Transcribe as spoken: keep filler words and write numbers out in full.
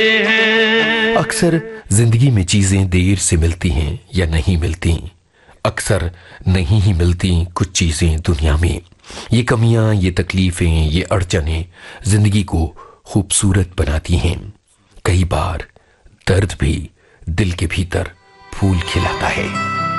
अक्सर जिंदगी में चीजें देर से मिलती हैं या नहीं मिलती। अक्सर नहीं ही मिलती कुछ चीजें दुनिया में। ये कमियां, ये तकलीफें, ये अड़चनें जिंदगी को खूबसूरत बनाती हैं। कई बार दर्द भी दिल के भीतर फूल खिलाता है।